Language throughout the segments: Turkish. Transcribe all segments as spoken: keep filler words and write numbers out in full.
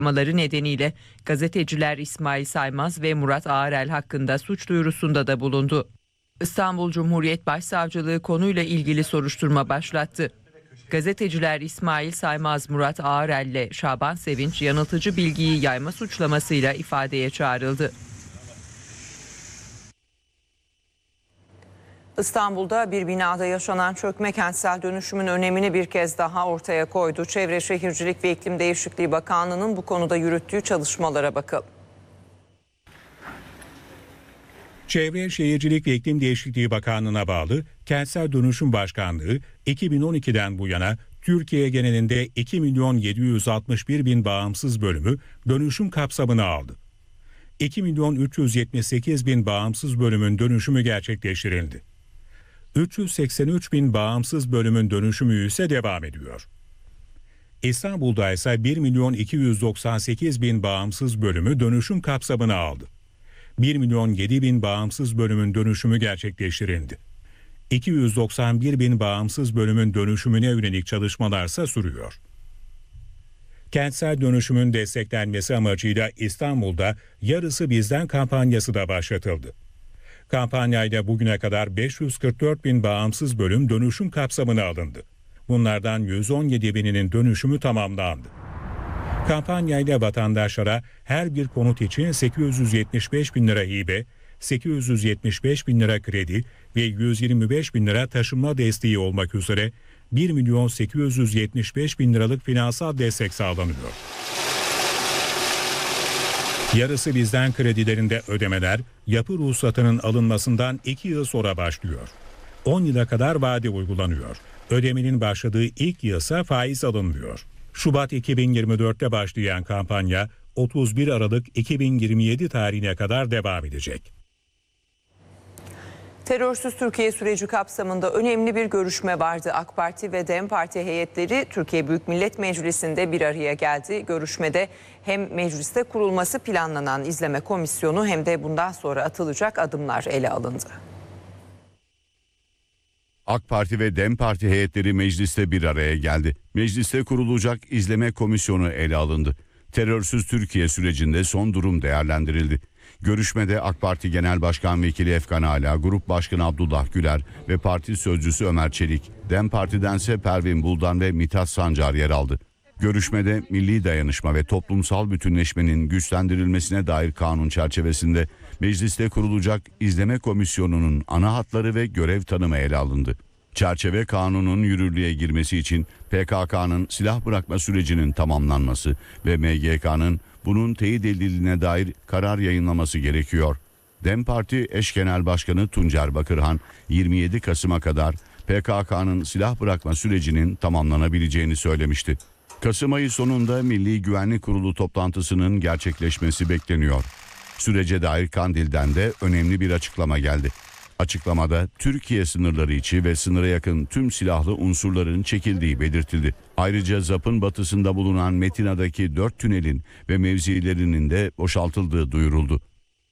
Maları nedeniyle gazeteciler İsmail Saymaz ve Murat Ağarel hakkında suç duyurusunda da bulundu. İstanbul Cumhuriyet Başsavcılığı konuyla ilgili soruşturma başlattı. Gazeteciler İsmail Saymaz, Murat Ağarel ile Şaban Sevinç yanıltıcı bilgiyi yayma suçlamasıyla ifadeye çağrıldı. İstanbul'da bir binada yaşanan çökme kentsel dönüşümün önemini bir kez daha ortaya koydu. Çevre Şehircilik ve İklim Değişikliği Bakanlığı'nın bu konuda yürüttüğü çalışmalara bakalım. Çevre Şehircilik ve İklim Değişikliği Bakanlığı'na bağlı Kentsel Dönüşüm Başkanlığı iki bin on ikiden bu yana Türkiye genelinde iki milyon yedi yüz altmış bir bin bağımsız bölümü dönüşüm kapsamına aldı. iki milyon üç yüz yetmiş sekiz bin bağımsız bölümün dönüşümü gerçekleştirildi. üç yüz seksen üç bin bağımsız bölümün dönüşümü ise devam ediyor. İstanbul'da ise bir milyon iki yüz doksan sekiz bin bağımsız bölümü dönüşüm kapsamına aldı. bir milyon yedi bin bağımsız bölümün dönüşümü gerçekleştirildi. iki yüz doksan bir bin bağımsız bölümün dönüşümüne yönelik çalışmalarsa sürüyor. Kentsel dönüşümün desteklenmesi amacıyla İstanbul'da Yarısı Bizden kampanyası da başlatıldı. Kampanyayla bugüne kadar beş yüz kırk dört bin bağımsız bölüm dönüşüm kapsamına alındı. Bunlardan yüz on yedi bininin dönüşümü tamamlandı. Kampanyayla vatandaşlara her bir konut için sekiz yüz yetmiş beş bin lira hibe, sekiz yüz yetmiş beş bin lira kredi ve yüz yirmi beş bin lira taşınma desteği olmak üzere bir milyon sekiz yüz yetmiş beş bin liralık finansal destek sağlanıyor. Yarısı Bizden kredilerinde ödemeler yapı ruhsatının alınmasından iki yıl sonra başlıyor. on yıla kadar vade uygulanıyor. Ödemenin başladığı ilk yılsa faiz alınmıyor. Şubat iki bin yirmi dörtte başlayan kampanya otuz bir Aralık iki bin yirmi yedi tarihine kadar devam edecek. Terörsüz Türkiye süreci kapsamında önemli bir görüşme vardı. AK Parti ve DEM Parti heyetleri Türkiye Büyük Millet Meclisi'nde bir araya geldi. Görüşmede hem mecliste kurulması planlanan izleme komisyonu hem de bundan sonra atılacak adımlar ele alındı. AK Parti ve DEM Parti heyetleri mecliste bir araya geldi. Mecliste kurulacak izleme komisyonu ele alındı. Terörsüz Türkiye sürecinde son durum değerlendirildi. Görüşmede AK Parti Genel Başkan Vekili Efkan Ala, Grup Başkanı Abdullah Güler ve Parti Sözcüsü Ömer Çelik, DEM Parti'dense Pervin Buldan ve Mithat Sancar yer aldı. Görüşmede milli dayanışma ve toplumsal bütünleşmenin güçlendirilmesine dair kanun çerçevesinde mecliste kurulacak izleme komisyonunun ana hatları ve görev tanımı ele alındı. Çerçeve kanunun yürürlüğe girmesi için P K K'nın silah bırakma sürecinin tamamlanması ve M G K'nın bunun teyit edildiğine dair karar yayınlaması gerekiyor. DEM Parti Eş Genel Başkanı Tuncer Bakırhan yirmi yedi Kasım'a kadar P K K'nın silah bırakma sürecinin tamamlanabileceğini söylemişti. Kasım ayı sonunda Milli Güvenlik Kurulu toplantısının gerçekleşmesi bekleniyor. Sürece dair Kandil'den de önemli bir açıklama geldi. Açıklamada Türkiye sınırları içi ve sınıra yakın tüm silahlı unsurların çekildiği belirtildi. Ayrıca ZAP'ın batısında bulunan Metina'daki dört tünelin ve mevzilerinin de boşaltıldığı duyuruldu.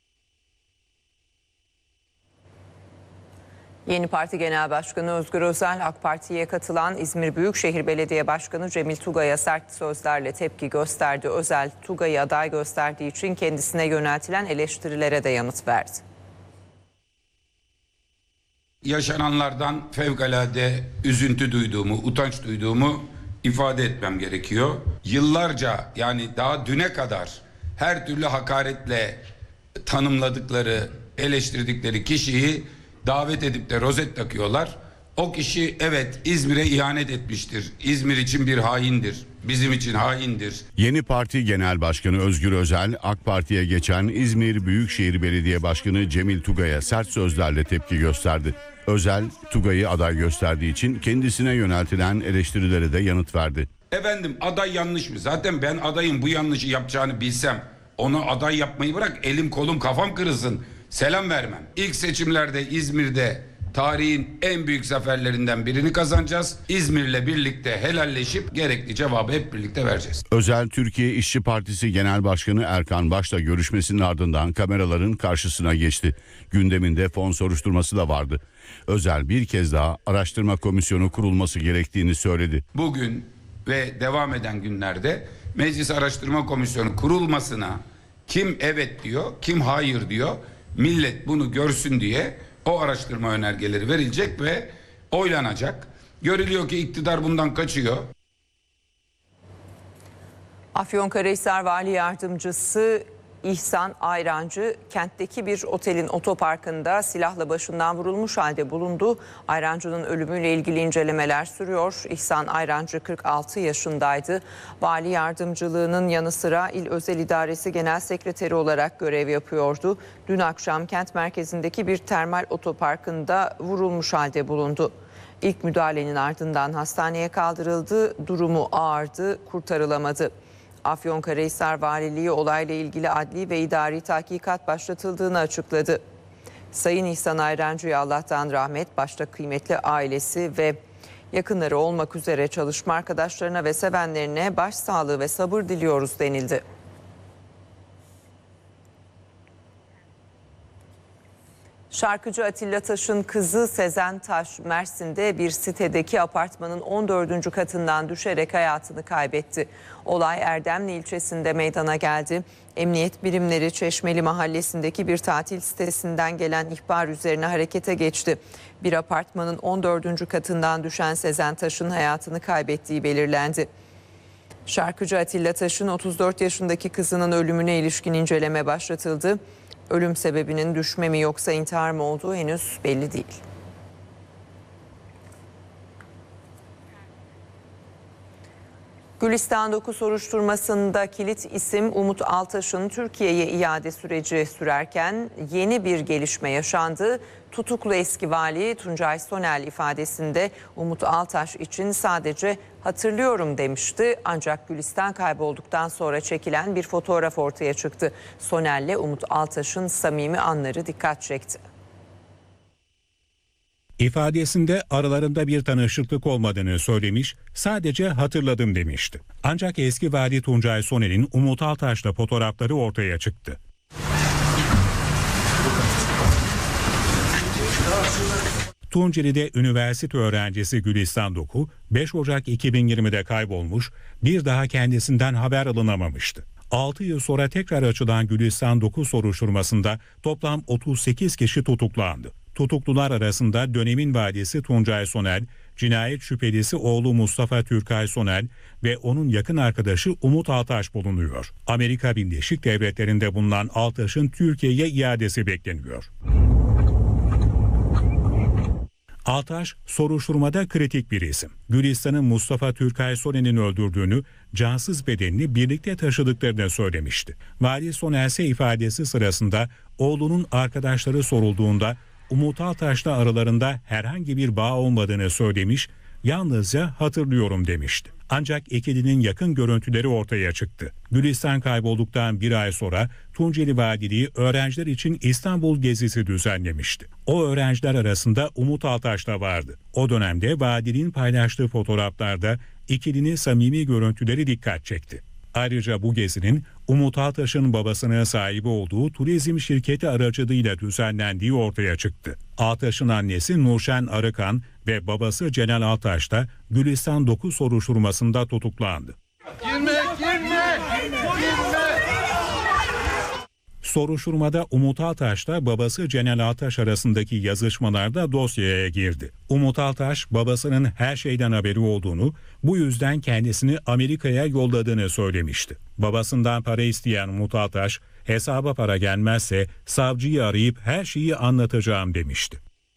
Yeni Parti Genel Başkanı Özgür Özel, AK Parti'ye katılan İzmir Büyükşehir Belediye Başkanı Cemil Tugay'a sert sözlerle tepki gösterdi. Özel, Tugay'ı aday gösterdiği için kendisine yöneltilen eleştirilere de yanıt verdi. Yaşananlardan fevkalade üzüntü duyduğumu, utanç duyduğumu ifade etmem gerekiyor. Yıllarca, yani daha düne kadar her türlü hakaretle tanımladıkları, eleştirdikleri kişiyi davet edip de rozet takıyorlar. O kişi evet İzmir'e ihanet etmiştir. İzmir için bir haindir. Bizim için haindir. Yeni Parti Genel Başkanı Özgür Özel, AK Parti'ye geçen İzmir Büyükşehir Belediye Başkanı Cemil Tugay'a sert sözlerle tepki gösterdi. Özel, Tugay'ı aday gösterdiği için kendisine yöneltilen eleştirilere de yanıt verdi. Efendim aday yanlış mı? Zaten ben adayın bu yanlışı yapacağını bilsem ona aday yapmayı bırak, elim kolum kafam kırılsın. Selam vermem. İlk seçimlerde İzmir'de tarihin en büyük zaferlerinden birini kazanacağız. İzmir'le birlikte helalleşip gerekli cevabı hep birlikte vereceğiz. Özel, Türkiye İşçi Partisi Genel Başkanı Erkan Baş'la görüşmesinin ardından kameraların karşısına geçti. Gündeminde fon soruşturması da vardı. Özel bir kez daha araştırma komisyonu kurulması gerektiğini söyledi. Bugün ve devam eden günlerde Meclis Araştırma Komisyonu kurulmasına kim evet diyor, kim hayır diyor. Millet bunu görsün diye o araştırma önergeleri verilecek ve oylanacak. Görülüyor ki iktidar bundan kaçıyor. Afyonkarahisar Vali Yardımcısı İhsan Ayrancı kentteki bir otelin otoparkında silahla başından vurulmuş halde bulundu. Ayrancı'nın ölümüyle ilgili incelemeler sürüyor. İhsan Ayrancı kırk altı yaşındaydı. Vali yardımcılığının yanı sıra İl Özel İdaresi Genel Sekreteri olarak görev yapıyordu. Dün akşam kent merkezindeki bir termal otoparkında vurulmuş halde bulundu. İlk müdahalenin ardından hastaneye kaldırıldı. Durumu ağırdı, kurtarılamadı. Afyonkarahisar Valiliği olayla ilgili adli ve idari tahkikat başlatıldığını açıkladı. Sayın İhsan Ayrancı'ya Allah'tan rahmet, başta kıymetli ailesi ve yakınları olmak üzere çalışma arkadaşlarına ve sevenlerine başsağlığı ve sabır diliyoruz denildi. Şarkıcı Atilla Taş'ın kızı Sezen Taş, Mersin'de bir sitedeki apartmanın on dördüncü katından düşerek hayatını kaybetti. Olay Erdemli ilçesinde meydana geldi. Emniyet birimleri Çeşmeli mahallesindeki bir tatil sitesinden gelen ihbar üzerine harekete geçti. Bir apartmanın on dördüncü katından düşen Sezen Taş'ın hayatını kaybettiği belirlendi. Şarkıcı Atilla Taş'ın otuz dört yaşındaki kızının ölümüne ilişkin inceleme başlatıldı. Ölüm sebebinin düşme mi yoksa intihar mı olduğu henüz belli değil. Gülistan dokuz soruşturmasında kilit isim Umut Altaş'ın Türkiye'ye iade süreci sürerken yeni bir gelişme yaşandı. Tutuklu eski vali Tuncay Sonel ifadesinde Umut Altaş için sadece hatırlıyorum demişti. Ancak Gülistan kaybolduktan sonra çekilen bir fotoğraf ortaya çıktı. Sonel'le Umut Altaş'ın samimi anları dikkat çekti. İfadesinde aralarında bir tanışıklık olmadığını söylemiş, sadece hatırladım demişti. Ancak eski vali Tuncay Sonel'in Umut Altaş'la fotoğrafları ortaya çıktı. Tunceli'de üniversite öğrencisi Gülistan Doku, beş Ocak iki bin yirmide kaybolmuş, bir daha kendisinden haber alınamamıştı. altı yıl sonra tekrar açılan Gülistan Doku soruşturmasında toplam otuz sekiz kişi tutuklandı. Tutuklular arasında dönemin valisi Tuncay Sonel, cinayet şüphelisi oğlu Mustafa Türkay Sonel ve onun yakın arkadaşı Umut Altaş bulunuyor. Amerika Birleşik Devletleri'nde bulunan Altaş'ın Türkiye'ye iadesi bekleniyor. Altaş, soruşturmada kritik bir isim. Gülistan'ın Mustafa Türkay Sonel'in öldürdüğünü, cansız bedenini birlikte taşıdıklarını söylemişti. Vali Sonel ise ifadesi sırasında oğlunun arkadaşları sorulduğunda Umut Altaş'la aralarında herhangi bir bağ olmadığını söylemiş, yalnızca hatırlıyorum demişti. Ancak ikilinin yakın görüntüleri ortaya çıktı. Gülistan kaybolduktan bir ay sonra Tunceli Valiliği öğrenciler için İstanbul gezisi düzenlemişti. O öğrenciler arasında Umut Altaş da vardı. O dönemde valiliğin paylaştığı fotoğraflarda ikilinin samimi görüntüleri dikkat çekti. Ayrıca bu gezinin Umut Altaş'ın babasının sahibi olduğu turizm şirketi aracılığıyla düzenlendiği ortaya çıktı. Altaş'ın annesi Nurşen Arıkan ve babası Celal Altaş da Gülistan dokuz soruşturmasında tutuklandı. Girme, girme, girme. Soruşturmada Umut Altaş'la babası Celal Altaş arasındaki yazışmalarda dosyaya girdi. Umut Altaş babasının her şeyden haberi olduğunu, bu yüzden kendisini Amerika'ya yolladığını söylemişti. Babasından para isteyen Umut Altaş, hesaba para gelmezse savcıyı arayıp her şeyi anlatacağım demişti.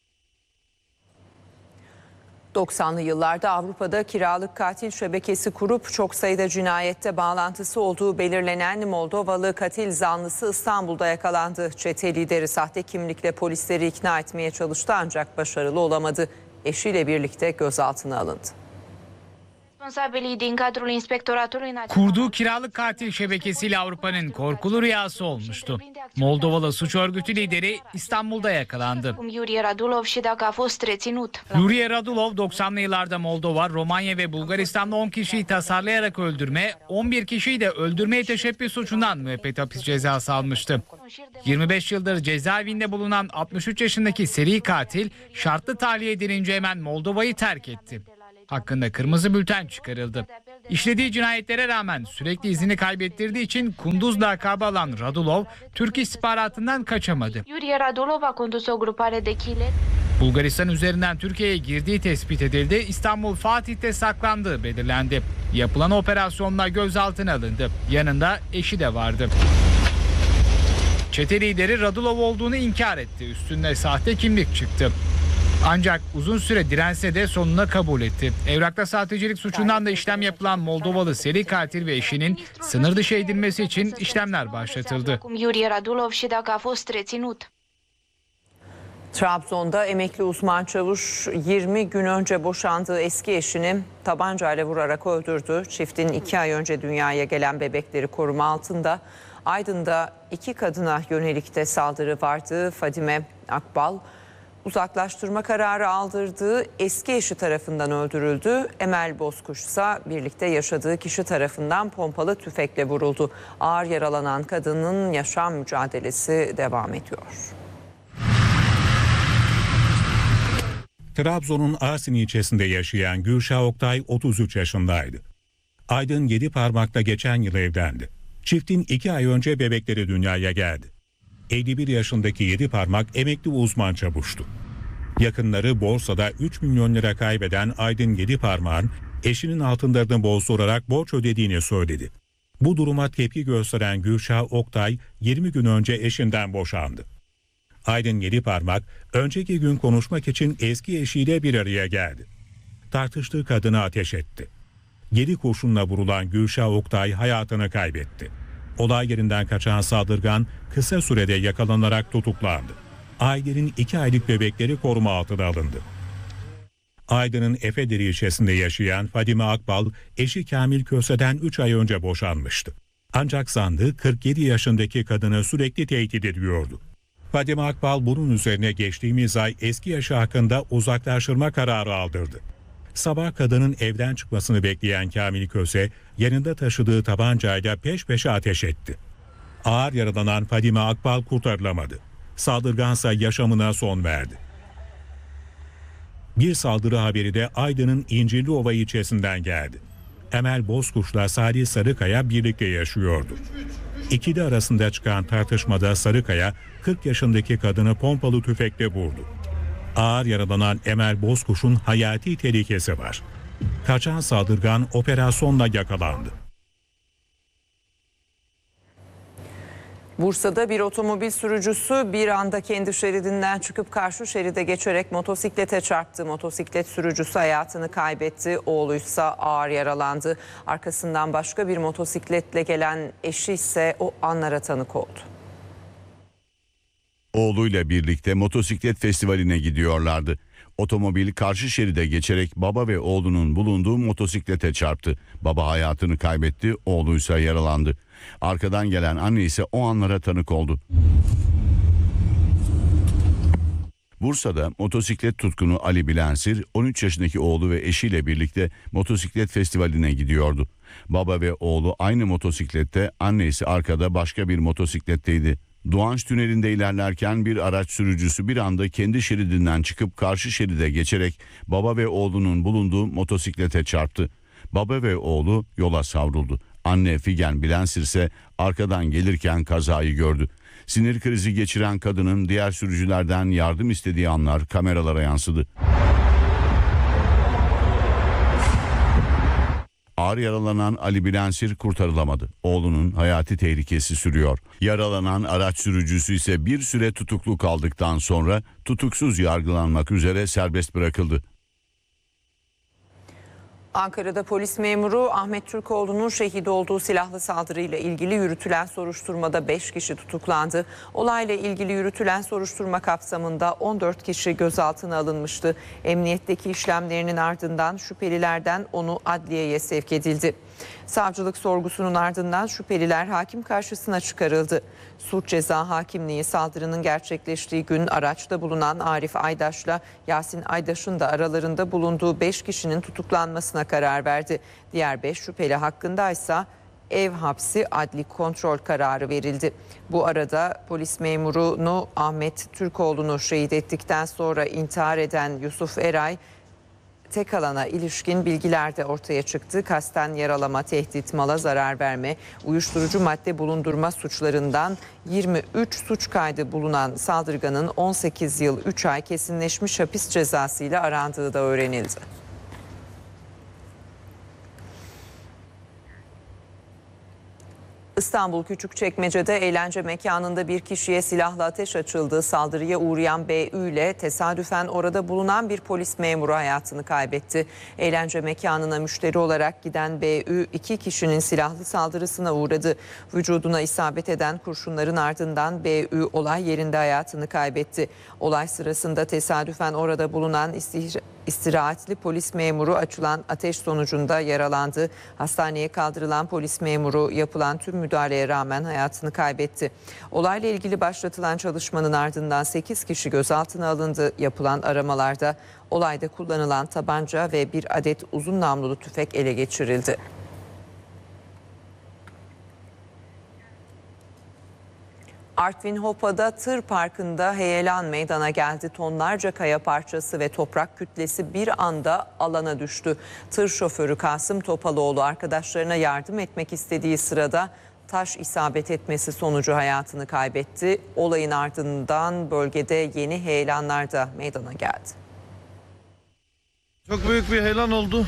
doksanlı yıllarda Avrupa'da kiralık katil şebekesi kurup çok sayıda cinayette bağlantısı olduğu belirlenen Moldovalı katil zanlısı İstanbul'da yakalandı. Çete lideri sahte kimlikle polisleri ikna etmeye çalıştı ancak başarılı olamadı. Eşiyle birlikte gözaltına alındı. Kurduğu kiralık katil şebekesiyle Avrupa'nın korkulu rüyası olmuştu. Moldovalı suç örgütü lideri İstanbul'da yakalandı. Yuriye Radulov doksanlı yıllarda Moldova, Romanya ve Bulgaristan'da on kişiyi tasarlayarak öldürme, on bir kişiyi de öldürmeye teşebbüs suçundan müebbet hapis cezası almıştı. yirmi beş yıldır cezaevinde bulunan altmış üç yaşındaki seri katil şartlı tahliye edilince hemen Moldova'yı terk etti. Hakkında kırmızı bülten çıkarıldı. İşlediği cinayetlere rağmen sürekli izini kaybettirdiği için Kunduz lakabı alan Radulov, Türk istihbaratından kaçamadı. Iurie Radulov a condus o grupare de killer. Bulgaristan üzerinden Türkiye'ye girdiği tespit edildi. İstanbul Fatih'te saklandığı belirlendi. Yapılan operasyonla gözaltına alındı. Yanında eşi de vardı. Çete lideri Radulov olduğunu inkar etti. Üstünde sahte kimlik çıktı. Ancak uzun süre dirense de sonuna kabul etti. Evrakta sahtecilik suçundan da işlem yapılan Moldovalı seri katil ve eşinin sınır dışı edilmesi için işlemler başlatıldı. Iurie Radulov și dacă a fost reținut. Trabzon'da emekli uzman çavuş yirmi gün önce boşandığı eski eşini tabancayla vurarak öldürdü. Çiftin iki ay önce dünyaya gelen bebekleri koruma altında. Aydın'da iki kadına yönelik de saldırı vardı. Fadime Akbal uzaklaştırma kararı aldırdığı eski eşi tarafından öldürüldü. Emel Bozkuş ise birlikte yaşadığı kişi tarafından pompalı tüfekle vuruldu. Ağır yaralanan kadının yaşam mücadelesi devam ediyor. Trabzon'un Arsin ilçesinde yaşayan Gülşah Oktay otuz üç yaşındaydı. Aydın Yediparmak'ta geçen yıl evlendi. Çiftin iki ay önce bebekleri dünyaya geldi. elli bir yaşındaki Yediparmak emekli uzman çavuştu. Yakınları borsada üç milyon lira kaybeden Aydın Yediparmak'ın eşinin altınlarını bozdurarak borç ödediğini söyledi. Bu duruma tepki gösteren Gülşah Oktay yirmi gün önce eşinden boşandı. Aydın Yediparmak önceki gün konuşmak için eski eşiyle bir araya geldi. Tartıştığı kadına ateş etti. Yedi kurşunla vurulan Gülşah Oktay hayatını kaybetti. Olay yerinden kaçan saldırgan kısa sürede yakalanarak tutuklandı. Ailenin iki aylık bebekleri koruma altına alındı. Aydın'ın Efederi ilçesinde yaşayan Fadime Akbal, eşi Kamil Köse'den üç ay önce boşanmıştı. Ancak zanlı kırk yedi yaşındaki kadını sürekli tehdit ediyordu. Fadime Akbal bunun üzerine geçtiğimiz ay eski eşi hakkında uzaklaştırma kararı aldırdı. Sabah kadının evden çıkmasını bekleyen Kamil Köse yanında taşıdığı tabancayla peş peşe ateş etti. Ağır yaralanan Fadime Akbal kurtarılamadı. Saldırgansa yaşamına son verdi. Bir saldırı haberi de Aydın'ın İncirliova ilçesinden geldi. Emel Bozkuş'la Salih Sarıkaya birlikte yaşıyordu. İkili arasında çıkan tartışmada Sarıkaya kırk yaşındaki kadını pompalı tüfekle vurdu. Ağır yaralanan Emel Bozkuş'un hayati tehlikesi var. Kaçan saldırgan operasyonla yakalandı. Bursa'da bir otomobil sürücüsü bir anda kendi şeridinden çıkıp karşı şeride geçerek motosiklete çarptı. Motosiklet sürücüsü hayatını kaybetti. Oğluysa ağır yaralandı. Arkasından başka bir motosikletle gelen eşi ise o anlara tanık oldu. Oğluyla birlikte motosiklet festivaline gidiyorlardı. Otomobil karşı şeride geçerek baba ve oğlunun bulunduğu motosiklete çarptı. Baba hayatını kaybetti, oğluysa yaralandı. Arkadan gelen anne ise o anlara tanık oldu. Bursa'da motosiklet tutkunu Ali Bilensir on üç yaşındaki oğlu ve eşiyle birlikte motosiklet festivaline gidiyordu. Baba ve oğlu aynı motosiklette, anne ise arkada başka bir motosikletteydi. Doğanç Tüneli'nde ilerlerken bir araç sürücüsü bir anda kendi şeridinden çıkıp karşı şeride geçerek baba ve oğlunun bulunduğu motosiklete çarptı. Baba ve oğlu yola savruldu. Anne Figen Bilensir ise arkadan gelirken kazayı gördü. Sinir krizi geçiren kadının diğer sürücülerden yardım istediği anlar kameralara yansıdı. Ağır yaralanan Ali Bilensir kurtarılamadı. Oğlunun hayati tehlikesi sürüyor. Yaralanan araç sürücüsü ise bir süre tutuklu kaldıktan sonra tutuksuz yargılanmak üzere serbest bırakıldı. Ankara'da polis memuru Ahmet Türkoğlu'nun şehit olduğu silahlı saldırıyla ilgili yürütülen soruşturmada beş kişi tutuklandı. Olayla ilgili yürütülen soruşturma kapsamında on dört kişi gözaltına alınmıştı. Emniyetteki işlemlerinin ardından şüphelilerden onu adliyeye sevk edildi. Savcılık sorgusunun ardından şüpheliler hakim karşısına çıkarıldı. Suç Ceza Hakimliği saldırının gerçekleştiği gün araçta bulunan Arif Aydaş'la Yasin Aydaş'ın da aralarında bulunduğu beş kişinin tutuklanmasına karar verdi. Diğer beş şüpheli hakkında ise ev hapsi adli kontrol kararı verildi. Bu arada polis memurunu Ahmet Türkoğlu'nu şehit ettikten sonra intihar eden Yusuf Eray tek alana ilişkin bilgiler de ortaya çıktı. Kasten yaralama, tehdit, mala zarar verme, uyuşturucu madde bulundurma suçlarından yirmi üç suç kaydı bulunan saldırganın on sekiz yıl üç ay kesinleşmiş hapis cezasıyla arandığı da öğrenildi. İstanbul Küçükçekmece'de eğlence mekanında bir kişiye silahla ateş açıldı. Saldırıya uğrayan B Ü ile tesadüfen orada bulunan bir polis memuru hayatını kaybetti. Eğlence mekanına müşteri olarak giden B Ü iki kişinin silahlı saldırısına uğradı. Vücuduna isabet eden kurşunların ardından B Ü olay yerinde hayatını kaybetti. Olay sırasında tesadüfen orada bulunan istihra İstirahatli polis memuru açılan ateş sonucunda yaralandı. Hastaneye kaldırılan polis memuru yapılan tüm müdahaleye rağmen hayatını kaybetti. Olayla ilgili başlatılan çalışmanın ardından sekiz kişi gözaltına alındı. Yapılan aramalarda olayda kullanılan tabanca ve bir adet uzun namlulu tüfek ele geçirildi. Artvin Hopa'da tır parkında heyelan meydana geldi. Tonlarca kaya parçası ve toprak kütlesi bir anda alana düştü. Tır şoförü Kasım Topalıoğlu arkadaşlarına yardım etmek istediği sırada taş isabet etmesi sonucu hayatını kaybetti. Olayın ardından bölgede yeni heyelanlar da meydana geldi. Çok büyük bir heyelan oldu.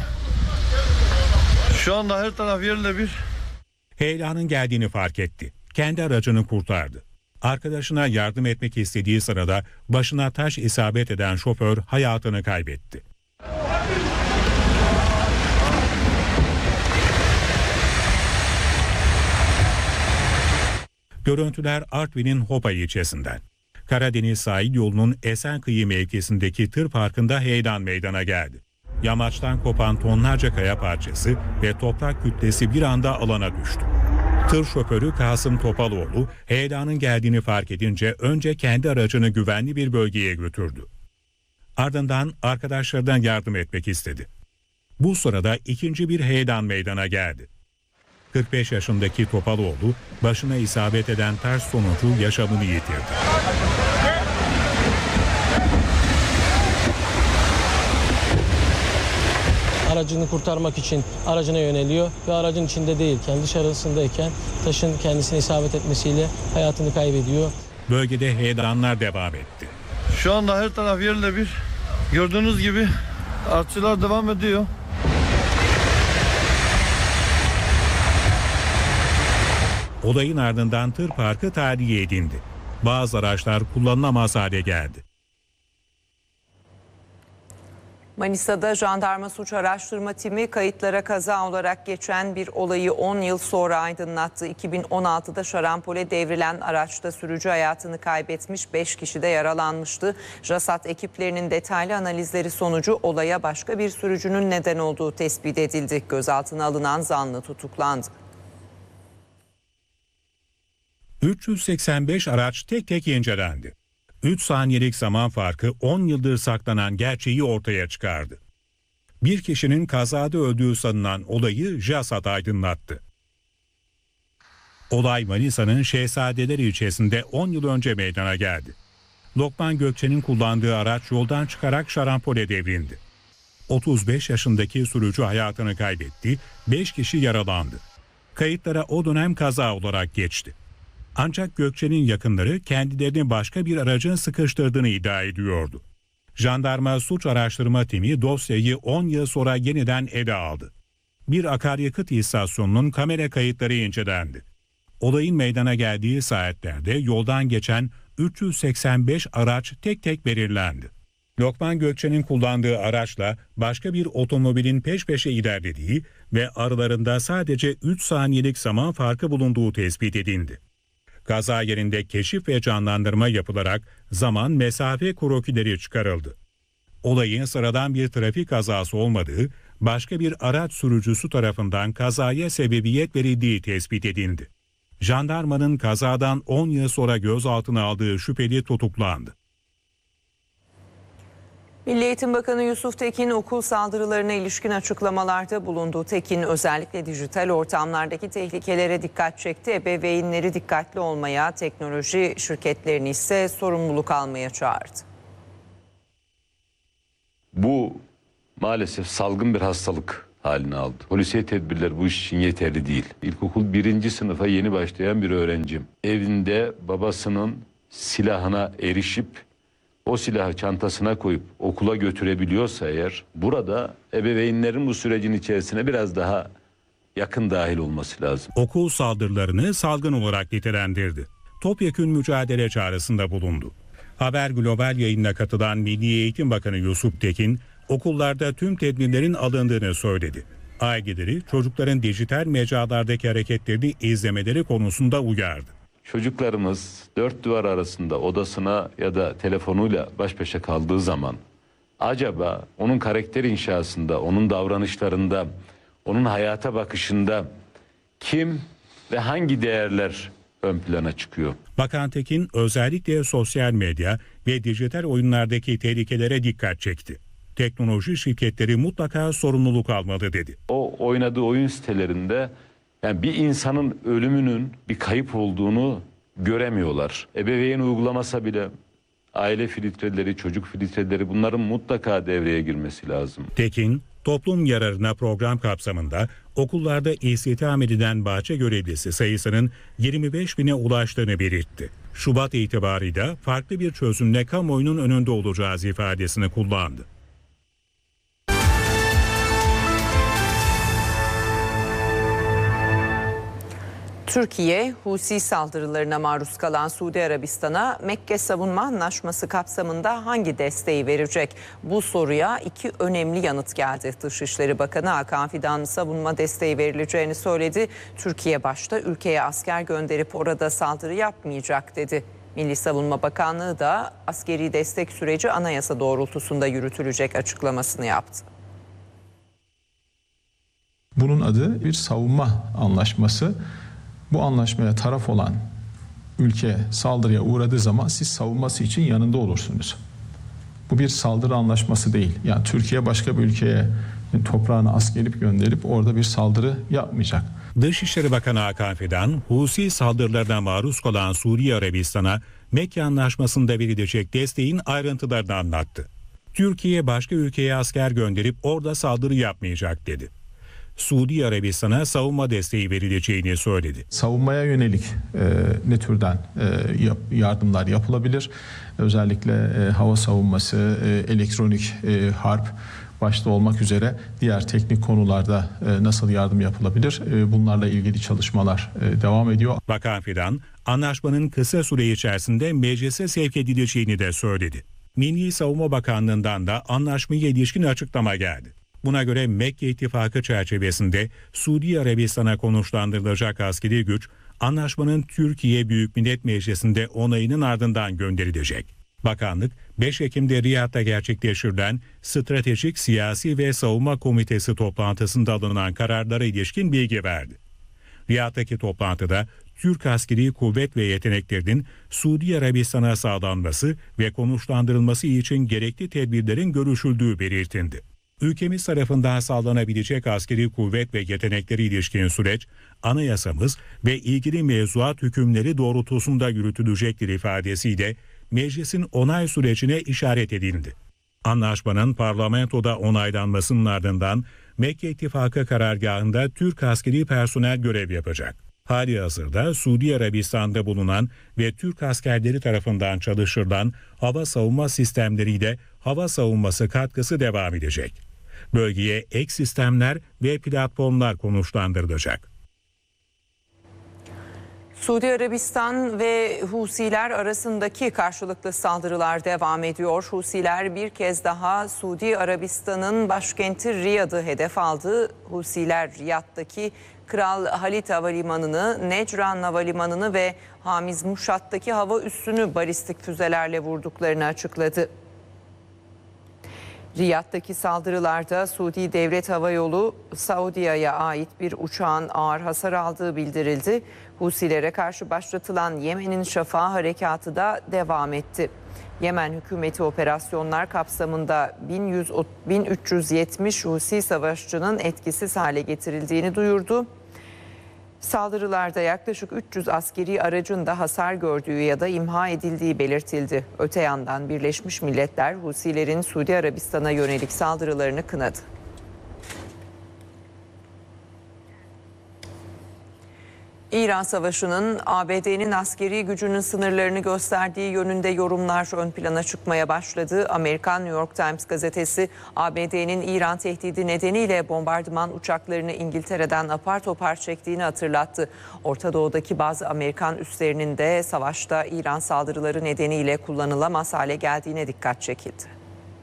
Şu anda her taraf yerle bir. Heyelanın geldiğini fark etti. Kendi aracını kurtardı. Arkadaşına yardım etmek istediği sırada başına taş isabet eden şoför hayatını kaybetti. Görüntüler Artvin'in Hopa ilçesinden. Karadeniz sahil yolunun Esenkıyı mevkisindeki tır parkında heyelan meydana geldi. Yamaçtan kopan tonlarca kaya parçası ve toprak kütlesi bir anda alana düştü. Tır şoförü Kasım Topalıoğlu heyelanın geldiğini fark edince önce kendi aracını güvenli bir bölgeye götürdü. Ardından arkadaşlarından yardım etmek istedi. Bu sırada ikinci bir heyelan meydana geldi. kırk beş yaşındaki Topalıoğlu başına isabet eden taş sonucu yaşamını yitirdi. Aracını kurtarmak için aracına yöneliyor ve aracın içinde değilken dışarısındayken taşın kendisine isabet etmesiyle hayatını kaybediyor. Bölgede heyelanlar devam etti. Şu anda her taraf yerle bir. Gördüğünüz gibi artçılar devam ediyor. Olayın ardından tır parkı tahliye edildi. Bazı araçlar kullanılamaz hale geldi. Manisa'da jandarma suç araştırma timi kayıtlara kaza olarak geçen bir olayı on yıl sonra aydınlattı. iki bin on altıda şarampole devrilen araçta sürücü hayatını kaybetmiş, beş kişi de yaralanmıştı. JASAT ekiplerinin detaylı analizleri sonucu olaya başka bir sürücünün neden olduğu tespit edildi. Gözaltına alınan zanlı tutuklandı. üç yüz seksen beş araç tek tek incelendi. üç saniyelik zaman farkı on yıldır saklanan gerçeği ortaya çıkardı. Bir kişinin kazada öldüğü sanılan olayı JASAT aydınlattı. Olay Manisa'nın Şehzadeler ilçesinde on yıl önce meydana geldi. Lokman Gökçe'nin kullandığı araç yoldan çıkarak şarampole devrildi. otuz beş yaşındaki sürücü hayatını kaybetti, beş kişi yaralandı. Kayıtlara o dönem kaza olarak geçti. Ancak Gökçe'nin yakınları kendilerini başka bir aracın sıkıştırdığını iddia ediyordu. Jandarma suç araştırma timi dosyayı on yıl sonra yeniden ele aldı. Bir akaryakıt istasyonunun kamera kayıtları incelendi. Olayın meydana geldiği saatlerde yoldan geçen üç yüz seksen beş araç tek tek belirlendi. Lokman Gökçe'nin kullandığı araçla başka bir otomobilin peş peşe ilerlediği ve aralarında sadece üç saniyelik zaman farkı bulunduğu tespit edildi. Kaza yerinde keşif ve canlandırma yapılarak zaman mesafe krokileri çıkarıldı. Olayın sıradan bir trafik kazası olmadığı, başka bir araç sürücüsü tarafından kazaya sebebiyet verildiği tespit edildi. Jandarmanın kazadan on yıl sonra gözaltına aldığı şüpheli tutuklandı. Milli Eğitim Bakanı Yusuf Tekin okul saldırılarına ilişkin açıklamalarda bulundu. Tekin özellikle dijital ortamlardaki tehlikelere dikkat çekti. Ebeveynleri dikkatli olmaya, teknoloji şirketlerini ise sorumluluk almaya çağırdı. Bu maalesef salgın bir hastalık haline aldı. Polisiye tedbirler bu iş için yeterli değil. İlkokul birinci sınıfa yeni başlayan bir öğrencim. Evinde babasının silahına erişip o silahı çantasına koyup okula götürebiliyorsa eğer, burada ebeveynlerin bu sürecin içerisine biraz daha yakın dahil olması lazım. Okul saldırılarını salgın olarak nitelendirdi. Topyekün mücadele çağrısında bulundu. Haber Global yayınına katılan Milli Eğitim Bakanı Yusuf Tekin, okullarda tüm tedbirlerin alındığını söyledi. Aileleri çocukların dijital mecralardaki hareketlerini izlemeleri konusunda uyardı. Çocuklarımız dört duvar arasında odasına ya da telefonuyla baş başa kaldığı zaman acaba onun karakter inşasında, onun davranışlarında, onun hayata bakışında kim ve hangi değerler ön plana çıkıyor? Bakan Tekin özellikle sosyal medya ve dijital oyunlardaki tehlikelere dikkat çekti. Teknoloji şirketleri mutlaka sorumluluk almalı dedi. O oynadığı oyun sitelerinde yani bir insanın ölümünün bir kayıp olduğunu göremiyorlar. Ebeveyn uygulamasa bile aile filtreleri, çocuk filtreleri, bunların mutlaka devreye girmesi lazım. Tekin, toplum yararına program kapsamında okullarda istihdam edilen bahçe görevlisi sayısının yirmi beş bine ulaştığını belirtti. Şubat itibarıyla farklı bir çözümle kamuoyunun önünde olacağız ifadesini kullandı. Türkiye, Husi saldırılarına maruz kalan Suudi Arabistan'a Mekke Savunma Anlaşması kapsamında hangi desteği verecek? Bu soruya iki önemli yanıt geldi. Dışişleri Bakanı Hakan Fidan savunma desteği verileceğini söyledi. Türkiye başta ülkeye asker gönderip orada saldırı yapmayacak dedi. Milli Savunma Bakanlığı da askeri destek süreci anayasa doğrultusunda yürütülecek açıklamasını yaptı. Bunun adı bir savunma anlaşması. Bu anlaşmaya taraf olan ülke saldırıya uğradığı zaman siz savunması için yanında olursunuz. Bu bir saldırı anlaşması değil. Yani Türkiye başka bir ülkeye toprağını askerip gönderip orada bir saldırı yapmayacak. Dışişleri Bakanı Hakan Fidan, Husi saldırılarına maruz kalan Suudi Arabistan'a Mekke Anlaşması'nda verilecek desteğin ayrıntılarını anlattı. Türkiye başka ülkeye asker gönderip orada saldırı yapmayacak dedi. Suudi Arabistan'a savunma desteği verileceğini söyledi. Savunmaya yönelik e, ne türden e, yap, yardımlar yapılabilir? Özellikle e, hava savunması, e, elektronik e, harp başta olmak üzere diğer teknik konularda e, nasıl yardım yapılabilir? E, bunlarla ilgili çalışmalar e, devam ediyor. Bakan Fidan, anlaşmanın kısa süre içerisinde meclise sevk edileceğini de söyledi. Milli Savunma Bakanlığı'ndan da anlaşmaya ilişkin açıklama geldi. Buna göre Mekke İttifakı çerçevesinde Suudi Arabistan'a konuşlandırılacak askeri güç, anlaşmanın Türkiye Büyük Millet Meclisi'nde onayının ardından gönderilecek. Bakanlık, beş Ekim'de Riyad'da gerçekleştirilen Stratejik Siyasi ve Savunma Komitesi toplantısında alınan kararlara ilişkin bilgi verdi. Riyad'daki toplantıda Türk askeri kuvvet ve yeteneklerinin Suudi Arabistan'a sağlanması ve konuşlandırılması için gerekli tedbirlerin görüşüldüğü belirtildi. Ülkemiz tarafından sağlanabilecek askeri kuvvet ve yetenekleri ilişkin süreç, anayasamız ve ilgili mevzuat hükümleri doğrultusunda yürütülecektir ifadesiyle meclisin onay sürecine işaret edildi. Anlaşmanın parlamentoda onaylanmasının ardından Mekke İttifakı karargahında Türk askeri personel görev yapacak. Halihazırda Suudi Arabistan'da bulunan ve Türk askerleri tarafından çalıştırılan hava savunma sistemleriyle hava savunması katkısı devam edecek. Bölgeye ek sistemler ve platformlar konuşlandırılacak. Suudi Arabistan ve Husiler arasındaki karşılıklı saldırılar devam ediyor. Husiler bir kez daha Suudi Arabistan'ın başkenti Riyad'ı hedef aldı. Husiler Riyad'daki Kral Halid Havalimanı'nı, Necran Havalimanı'nı ve Hamiz Muşat'taki hava üssünü balistik füzelerle vurduklarını açıkladı. Riyad'daki saldırılarda Suudi Devlet Hava Yolu Saudia'ya ait bir uçağın ağır hasar aldığı bildirildi. Husilere karşı başlatılan Yemen'in Şafak harekatı da devam etti. Yemen hükümeti operasyonlar kapsamında bin üç yüz yetmiş Husi savaşçının etkisiz hale getirildiğini duyurdu. Saldırılarda yaklaşık üç yüz askeri aracın da hasar gördüğü ya da imha edildiği belirtildi. Öte yandan Birleşmiş Milletler Husilerin Suudi Arabistan'a yönelik saldırılarını kınadı. İran Savaşı'nın A B D'nin askeri gücünün sınırlarını gösterdiği yönünde yorumlar ön plana çıkmaya başladı. Amerikan New York Times gazetesi A B D'nin İran tehdidi nedeniyle bombardıman uçaklarını İngiltere'den apar topar çektiğini hatırlattı. Orta Doğu'daki bazı Amerikan üslerinin de savaşta İran saldırıları nedeniyle kullanılamaz hale geldiğine dikkat çekildi.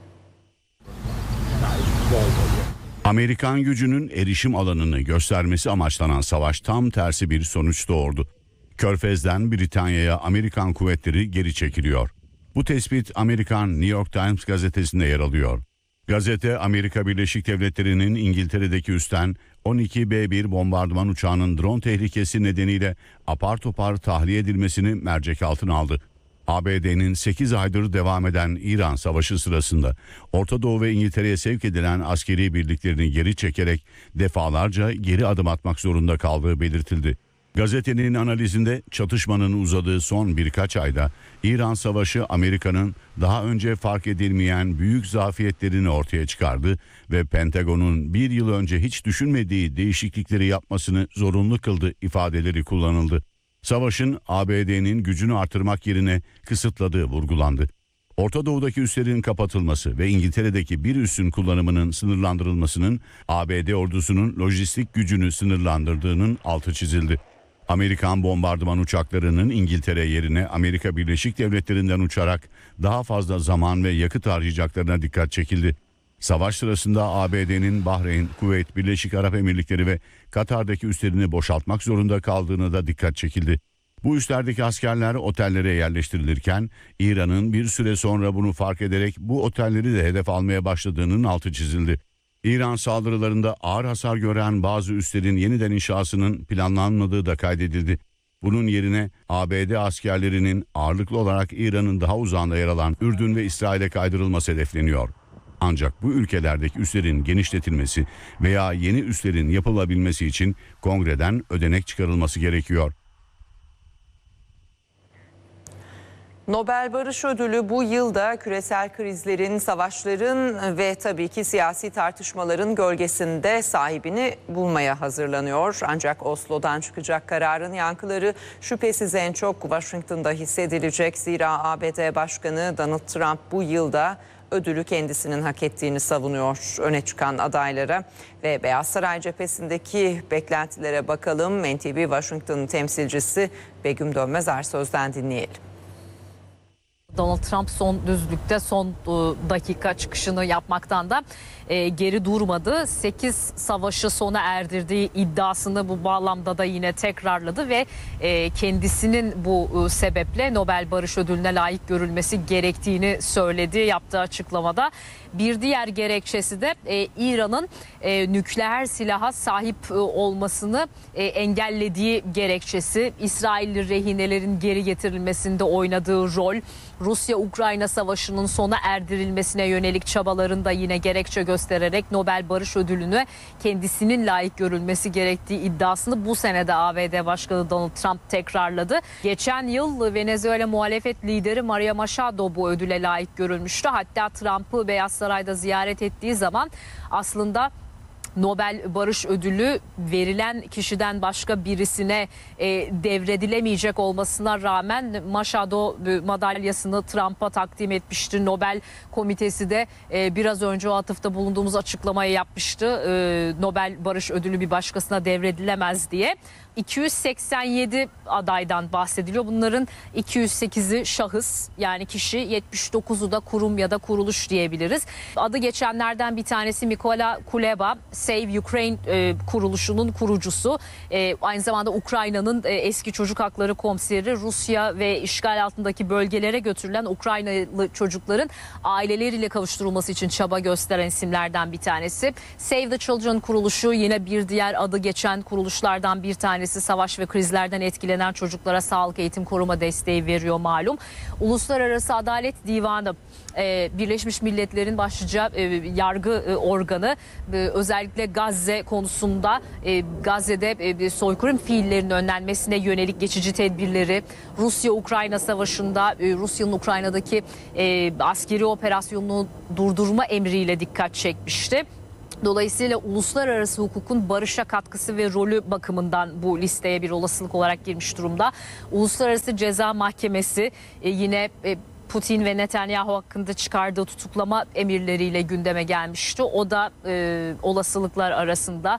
Amerikan gücünün erişim alanını göstermesi amaçlanan savaş tam tersi bir sonuç doğurdu. Körfez'den Britanya'ya Amerikan kuvvetleri geri çekiliyor. Bu tespit Amerikan New York Times gazetesinde yer alıyor. Gazete, Amerika Birleşik Devletleri'nin İngiltere'deki üstten on iki B bir bombardıman uçağının drone tehlikesi nedeniyle apar topar tahliye edilmesini mercek altına aldı. A B D'nin sekiz aydır devam eden İran Savaşı sırasında Orta Doğu ve İngiltere'ye sevk edilen askeri birliklerini geri çekerek defalarca geri adım atmak zorunda kaldığı belirtildi. Gazetenin analizinde çatışmanın uzadığı son birkaç ayda İran Savaşı Amerika'nın daha önce fark edilmeyen büyük zafiyetlerini ortaya çıkardı ve Pentagon'un bir yıl önce hiç düşünmediği değişiklikleri yapmasını zorunlu kıldı ifadeleri kullanıldı. Savaşın A B D'nin gücünü artırmak yerine kısıtladığı vurgulandı. Orta Doğu'daki üslerin kapatılması ve İngiltere'deki bir üssün kullanımının sınırlandırılmasının A B D ordusunun lojistik gücünü sınırlandırdığının altı çizildi. Amerikan bombardıman uçaklarının İngiltere yerine Amerika Birleşik Devletleri'nden uçarak daha fazla zaman ve yakıt harcayacaklarına dikkat çekildi. Savaş sırasında A B D'nin Bahreyn, Kuveyt, Birleşik Arap Emirlikleri ve Katar'daki üslerini boşaltmak zorunda kaldığına da dikkat çekildi. Bu üslerdeki askerler otellere yerleştirilirken İran'ın bir süre sonra bunu fark ederek bu otelleri de hedef almaya başladığının altı çizildi. İran saldırılarında ağır hasar gören bazı üslerin yeniden inşasının planlanmadığı da kaydedildi. Bunun yerine A B D askerlerinin ağırlıklı olarak İran'ın daha uzağında yer alan Ürdün ve İsrail'e kaydırılması hedefleniyor. Ancak bu ülkelerdeki üslerin genişletilmesi veya yeni üslerin yapılabilmesi için kongreden ödenek çıkarılması gerekiyor. Nobel Barış Ödülü bu yılda küresel krizlerin, savaşların ve tabii ki siyasi tartışmaların gölgesinde sahibini bulmaya hazırlanıyor. Ancak Oslo'dan çıkacak kararın yankıları şüphesiz en çok Washington'da hissedilecek. Zira A B D Başkanı Donald Trump bu yılda ödülü kendisinin hak ettiğini savunuyor öne çıkan adaylara. Ve Beyaz Saray cephesindeki beklentilere bakalım. N T V Washington temsilcisi Begüm Dönmez Ersöz'den dinleyelim. Donald Trump son düzlükte son dakika çıkışını yapmaktan da geri durmadı. sekiz savaşı sona erdirdiği iddiasını bu bağlamda da yine tekrarladı ve kendisinin bu sebeple Nobel Barış Ödülü'ne layık görülmesi gerektiğini söyledi yaptığı açıklamada. Bir diğer gerekçesi de İran'ın nükleer silaha sahip olmasını engellediği gerekçesi. İsrailli rehinelerin geri getirilmesinde oynadığı rol, Rusya-Ukrayna savaşının sona erdirilmesine yönelik çabaların da yine gerekçe göstererek Nobel Barış Ödülü'nü kendisinin layık görülmesi gerektiği iddiasını bu senede A B D Başkanı Donald Trump tekrarladı. Geçen yıl Venezuela muhalefet lideri Maria Machado bu ödüle layık görülmüştü. Hatta Trump'ı Beyaz Saray'da ziyaret ettiği zaman aslında Nobel Barış Ödülü verilen kişiden başka birisine e, devredilemeyecek olmasına rağmen Machado madalyasını Trump'a takdim etmişti. Nobel Komitesi de e, biraz önce o atıfta bulunduğumuz açıklamayı yapmıştı. E, Nobel Barış Ödülü bir başkasına devredilemez diye. iki yüz seksen yedi adaydan bahsediliyor. Bunların iki yüz sekizi şahıs, yani kişi, yetmiş dokuzu da kurum ya da kuruluş diyebiliriz. Adı geçenlerden bir tanesi Mykola Kuleba, Save Ukraine e, kuruluşunun kurucusu. E, aynı zamanda Ukrayna'nın e, eski çocuk hakları komiseri. Rusya ve işgal altındaki bölgelere götürülen Ukraynalı çocukların aileleriyle kavuşturulması için çaba gösteren isimlerden bir tanesi. Save the Children kuruluşu yine bir diğer adı geçen kuruluşlardan bir tanesi. Hastanesi savaş ve krizlerden etkilenen çocuklara sağlık, eğitim, koruma desteği veriyor malum. Uluslararası Adalet Divanı Birleşmiş Milletler'in başlıca yargı organı, özellikle Gazze konusunda Gazze'de soykırım fiillerinin önlenmesine yönelik geçici tedbirleri, Rusya-Ukrayna savaşında Rusya'nın Ukrayna'daki askeri operasyonunu durdurma emriyle dikkat çekmişti. Dolayısıyla uluslararası hukukun barışa katkısı ve rolü bakımından bu listeye bir olasılık olarak girmiş durumda. Uluslararası Ceza Mahkemesi yine Putin ve Netanyahu hakkında çıkardığı tutuklama emirleriyle gündeme gelmişti. O da e, olasılıklar arasında.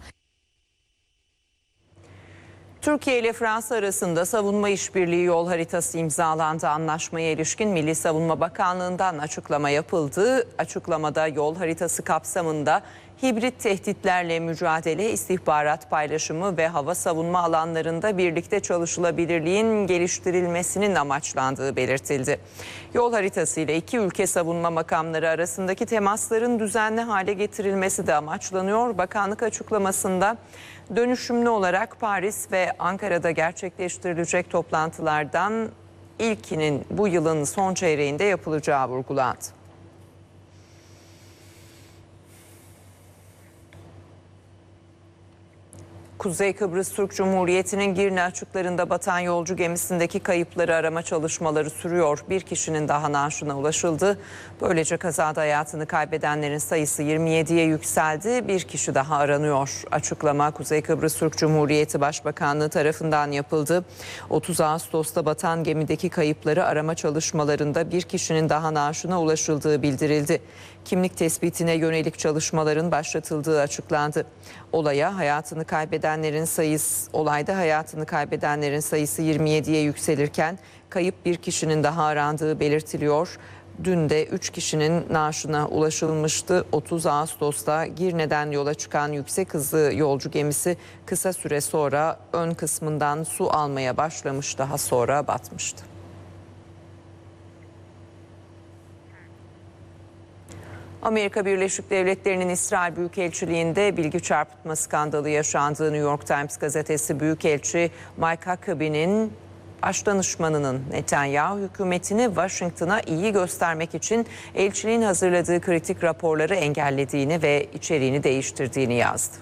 Türkiye ile Fransa arasında savunma işbirliği yol haritası imzalandı. Anlaşmaya ilişkin Milli Savunma Bakanlığı'ndan açıklama yapıldı. Açıklamada yol haritası kapsamında hibrit tehditlerle mücadele, istihbarat paylaşımı ve hava savunma alanlarında birlikte çalışılabilirliğin geliştirilmesinin amaçlandığı belirtildi. Yol haritası ile iki ülke savunma makamları arasındaki temasların düzenli hale getirilmesi de amaçlanıyor. Bakanlık açıklamasında dönüşümlü olarak Paris ve Ankara'da gerçekleştirilecek toplantılardan ilkinin bu yılın son çeyreğinde yapılacağı vurgulandı. Kuzey Kıbrıs Türk Cumhuriyeti'nin Girne açıklarında batan yolcu gemisindeki kayıpları arama çalışmaları sürüyor. Bir kişinin daha naaşına ulaşıldı. Böylece kazada hayatını kaybedenlerin sayısı yirmi yediye yükseldi. Bir kişi daha aranıyor. Açıklama Kuzey Kıbrıs Türk Cumhuriyeti Başbakanlığı tarafından yapıldı. otuz Ağustos'ta batan gemideki kayıpları arama çalışmalarında bir kişinin daha naaşına ulaşıldığı bildirildi. Kimlik tespitine yönelik çalışmaların başlatıldığı açıklandı. Olaya hayatını kaybedenlerin sayısı olayda hayatını kaybedenlerin sayısı yirmi yediye yükselirken kayıp bir kişinin daha arandığı belirtiliyor. Dün de üç kişinin naaşına ulaşılmıştı. otuz Ağustos'ta Girne'den yola çıkan yüksek hızlı yolcu gemisi kısa süre sonra ön kısmından su almaya başlamış, daha sonra batmıştı. Amerika Birleşik Devletleri'nin İsrail Büyükelçiliği'nde bilgi çarpıtma skandalı yaşandığı New York Times gazetesi Büyükelçi Mike Huckabee'nin başdanışmanının Netanyahu hükümetini Washington'a iyi göstermek için elçiliğin hazırladığı kritik raporları engellediğini ve içeriğini değiştirdiğini yazdı.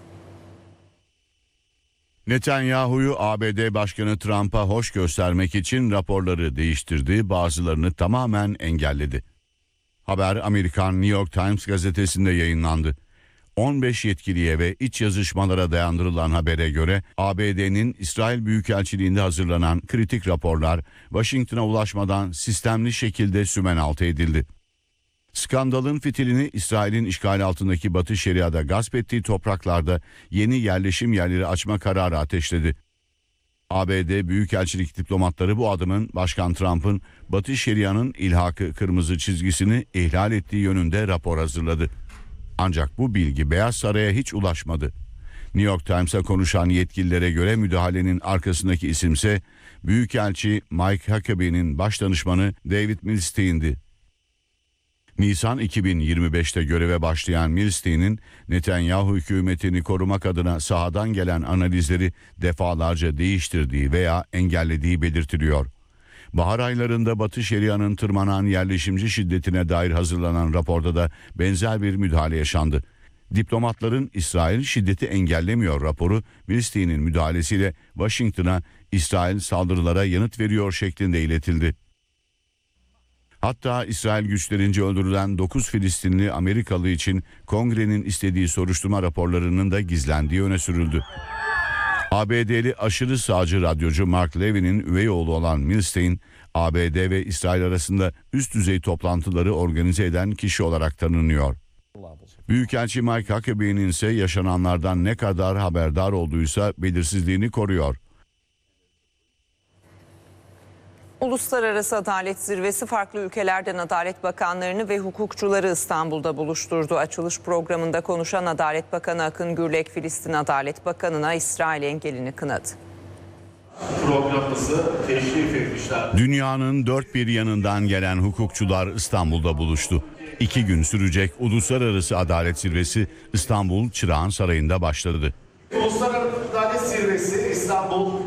Netanyahu'yu A B D Başkanı Trump'a hoş göstermek için raporları değiştirdi, bazılarını tamamen engelledi. Haber Amerikan New York Times gazetesinde yayınlandı. on beş yetkiliye ve iç yazışmalara dayandırılan habere göre A B D'nin İsrail Büyükelçiliği'nde hazırlanan kritik raporlar Washington'a ulaşmadan sistemli şekilde sümenaltı edildi. Skandalın fitilini İsrail'in işgal altındaki Batı Şeria'da gasp ettiği topraklarda yeni yerleşim yerleri açma kararı ateşledi. A B D Büyükelçilik diplomatları bu adımın Başkan Trump'ın Batı Şeria'nın ilhakı kırmızı çizgisini ihlal ettiği yönünde rapor hazırladı. Ancak bu bilgi Beyaz Saray'a hiç ulaşmadı. New York Times'a konuşan yetkililere göre müdahalenin arkasındaki isimse Büyükelçi Mike Huckabee'nin başdanışmanı David Milstein'di. Nisan iki bin yirmi beşte göreve başlayan Milstein'in Netanyahu hükümetini korumak adına sahadan gelen analizleri defalarca değiştirdiği veya engellediği belirtiliyor. Bahar aylarında Batı Şeria'nın tırmanan yerleşimci şiddetine dair hazırlanan raporda da benzer bir müdahale yaşandı. Diplomatların İsrail şiddeti engellemiyor raporu Milstein'in müdahalesiyle Washington'a İsrail saldırılara yanıt veriyor şeklinde iletildi. Hatta İsrail güçlerince öldürülen dokuz Filistinli Amerikalı için Kongre'nin istediği soruşturma raporlarının da gizlendiği öne sürüldü. A B D'li aşırı sağcı radyocu Mark Levin'in üvey oğlu olan Milstein, A B D ve İsrail arasında üst düzey toplantıları organize eden kişi olarak tanınıyor. Büyükelçi Mike Huckabee'nin ise yaşananlardan ne kadar haberdar olduysa belirsizliğini koruyor. Uluslararası Adalet Zirvesi farklı ülkelerden adalet bakanlarını ve hukukçuları İstanbul'da buluşturdu. Açılış programında konuşan Adalet Bakanı Akın Gürlek, Filistin Adalet Bakanı'na İsrail engelini kınadı. Programımızı teşrif etmişler. Dünyanın dört bir yanından gelen hukukçular İstanbul'da buluştu. İki gün sürecek Uluslararası Adalet Zirvesi İstanbul Çırağan Sarayı'nda başladı. Uluslararası Adalet Zirvesi İstanbul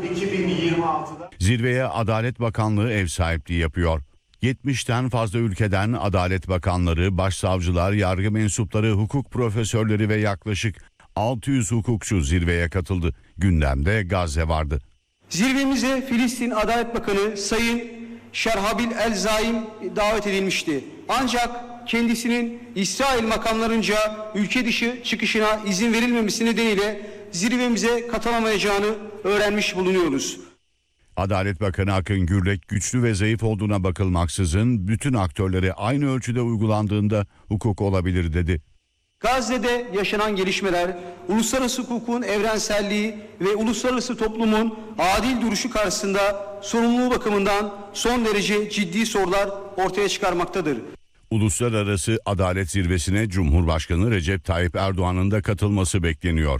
Zirveye Adalet Bakanlığı ev sahipliği yapıyor. yetmişten fazla ülkeden adalet bakanları, başsavcılar, yargı mensupları, hukuk profesörleri ve yaklaşık altı yüz hukukçu zirveye katıldı. Gündemde Gazze vardı. Zirvemize Filistin Adalet Bakanı Sayın Şerhabil El-Zaim davet edilmişti. Ancak kendisinin İsrail makamlarınca ülke dışı çıkışına izin verilmemesi nedeniyle zirvemize katılamayacağını öğrenmiş bulunuyoruz. Adalet Bakanı Akın Gürlek güçlü ve zayıf olduğuna bakılmaksızın bütün aktörlere aynı ölçüde uygulandığında hukuk olabilir dedi. Gazze'de yaşanan gelişmeler, uluslararası hukukun evrenselliği ve uluslararası toplumun adil duruşu karşısında sorumluluğu bakımından son derece ciddi sorular ortaya çıkarmaktadır. Uluslararası Adalet Zirvesi'ne Cumhurbaşkanı Recep Tayyip Erdoğan'ın da katılması bekleniyor.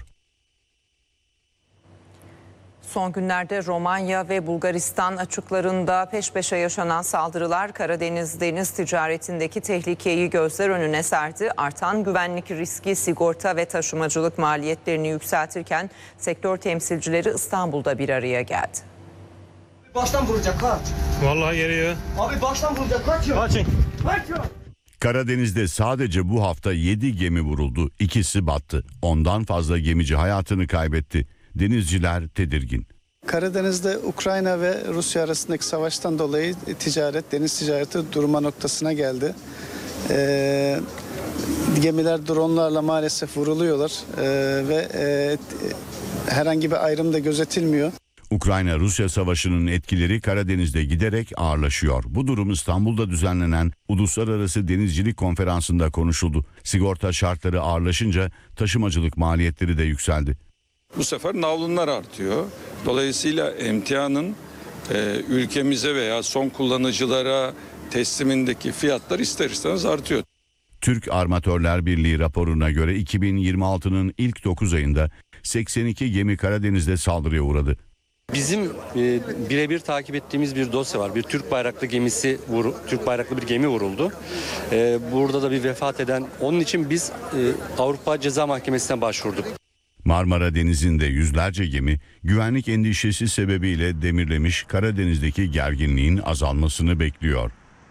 Son günlerde Romanya ve Bulgaristan açıklarında peş peşe yaşanan saldırılar Karadeniz deniz ticaretindeki tehlikeyi gözler önüne serdi. Artan güvenlik riski sigorta ve taşımacılık maliyetlerini yükseltirken sektör temsilcileri İstanbul'da bir araya geldi. Baştan vuracak kaç. Vallahi geliyor. Abi baştan vuracak kaç ya. Kaçın. Kaç ya. Karadeniz'de sadece bu hafta yedi gemi vuruldu. İkisi battı. Ondan fazla gemici hayatını kaybetti. Denizciler tedirgin. Karadeniz'de Ukrayna ve Rusya arasındaki savaştan dolayı ticaret, deniz ticareti durma noktasına geldi. Ee, gemiler dronlarla maalesef vuruluyorlar ee, ve e, herhangi bir ayrım da gözetilmiyor. Ukrayna-Rusya savaşının etkileri Karadeniz'de giderek ağırlaşıyor. Bu durum İstanbul'da düzenlenen Uluslararası Denizcilik Konferansı'nda konuşuldu. Sigorta şartları ağırlaşınca taşımacılık maliyetleri de yükseldi. Bu sefer navlunlar artıyor. Dolayısıyla emtianın e, ülkemize veya son kullanıcılara teslimindeki fiyatlar ister istemez artıyor. Türk Armatörler Birliği raporuna göre iki bin yirmi altının ilk dokuz ayında seksen iki gemi Karadeniz'de saldırıya uğradı. Bizim e, birebir takip ettiğimiz bir dosya var. Bir Türk bayraklı gemisi vur, Türk bayraklı bir gemi vuruldu. E, burada da bir vefat eden. Onun için biz e, Avrupa Ceza Mahkemesi'ne başvurduk. Marmara Denizi'nde yüzlerce gemi güvenlik endişesi sebebiyle demirlemiş, Karadeniz'deki gerginliğin azalmasını bekliyor.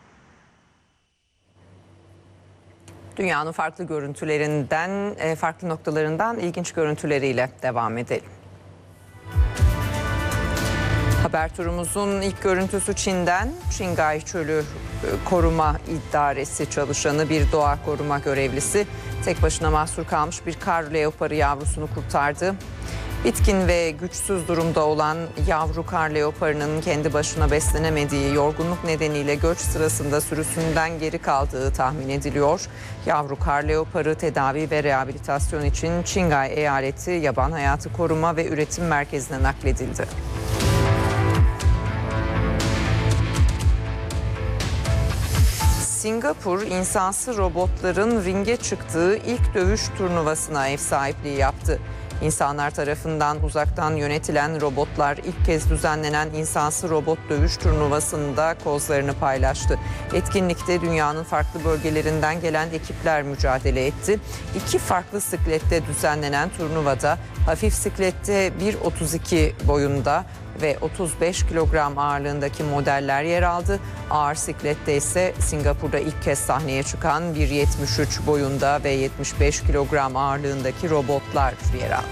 Dünyanın farklı görüntülerinden, farklı noktalarından ilginç görüntüleriyle devam edelim. Haber turumuzun ilk görüntüsü Çin'den. Çingay Çölü Koruma İdaresi çalışanı bir doğa koruma görevlisi tek başına mahsur kalmış bir kar leoparı yavrusunu kurtardı. Bitkin ve güçsüz durumda olan yavru kar leoparının kendi başına beslenemediği, yorgunluk nedeniyle göç sırasında sürüsünden geri kaldığı tahmin ediliyor. Yavru kar leoparı tedavi ve rehabilitasyon için Çingay Eyaleti Yaban Hayatı Koruma ve Üretim Merkezi'ne nakledildi. Singapur, insansız robotların ringe çıktığı ilk dövüş turnuvasına ev sahipliği yaptı. İnsanlar tarafından uzaktan yönetilen robotlar ilk kez düzenlenen insansız robot dövüş turnuvasında kozlarını paylaştı. Etkinlikte dünyanın farklı bölgelerinden gelen ekipler mücadele etti. İki farklı siklette düzenlenen turnuvada hafif siklette bir otuz iki boyunda ve otuz beş kilogram ağırlığındaki modeller yer aldı. Ağır siklette ise Singapur'da ilk kez sahneye çıkan bir yetmiş üç boyunda ve yetmiş beş kilogram ağırlığındaki robotlar yer aldı.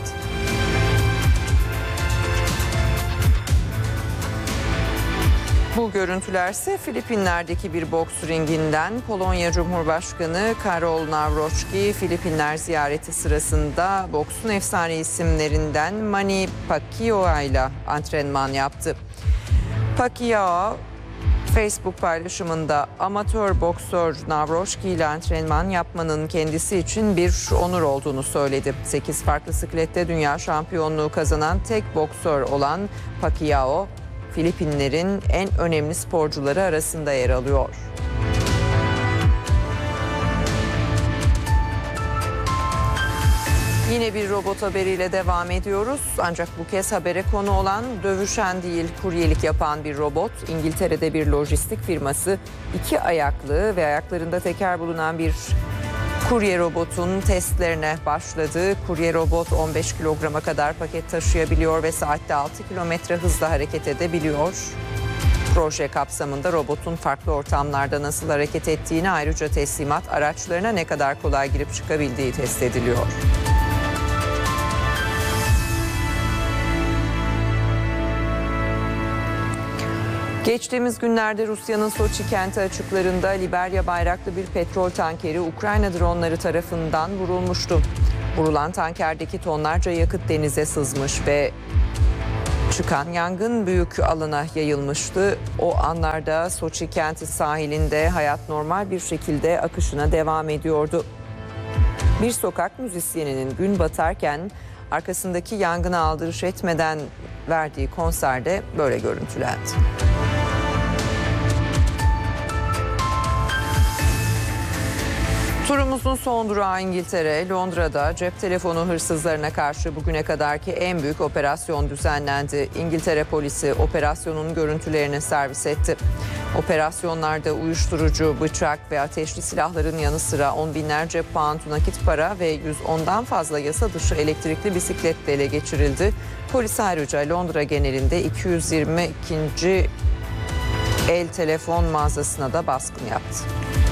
Bu görüntülerse Filipinler'deki bir boks ringinden. Polonya Cumhurbaşkanı Karol Nawrocki Filipinler ziyareti sırasında boksun efsane isimlerinden Manny Pacquiao ile antrenman yaptı. Pacquiao Facebook paylaşımında amatör boksör Nawrocki ile antrenman yapmanın kendisi için bir onur olduğunu söyledi. sekiz farklı siklette dünya şampiyonluğu kazanan tek boksör olan Pacquiao, Filipinlerin en önemli sporcuları arasında yer alıyor. Yine bir robot haberiyle devam ediyoruz. Ancak bu kez habere konu olan dövüşen değil, kuryelik yapan bir robot. İngiltere'de bir lojistik firması iki ayaklı ve ayaklarında teker bulunan bir Kurye robotun testlerine başladı. Kurye robot on beş kilograma kadar paket taşıyabiliyor ve saatte altı kilometre hızla hareket edebiliyor. Proje kapsamında robotun farklı ortamlarda nasıl hareket ettiğini, ayrıca teslimat araçlarına ne kadar kolay girip çıkabildiği test ediliyor. Geçtiğimiz günlerde Rusya'nın Soçi kenti açıklarında Liberya bayraklı bir petrol tankeri Ukrayna dronları tarafından vurulmuştu. Vurulan tankerdeki tonlarca yakıt denize sızmış ve çıkan yangın büyük alana yayılmıştı. O anlarda Soçi kenti sahilinde hayat normal bir şekilde akışına devam ediyordu. Bir sokak müzisyeninin gün batarken arkasındaki yangına aldırış etmeden verdiği konserde böyle görüntülendi. Turumuzun son durağı İngiltere. Londra'da cep telefonu hırsızlarına karşı bugüne kadarki en büyük operasyon düzenlendi. İngiltere polisi operasyonun görüntülerini servis etti. Operasyonlarda uyuşturucu, bıçak ve ateşli silahların yanı sıra on binlerce pound nakit para ve yüz ondan fazla yasa dışı elektrikli bisiklet de ele geçirildi. Polis ayrıca Londra genelinde iki yüz yirmi ikinci el telefon mağazasına da baskın yaptı.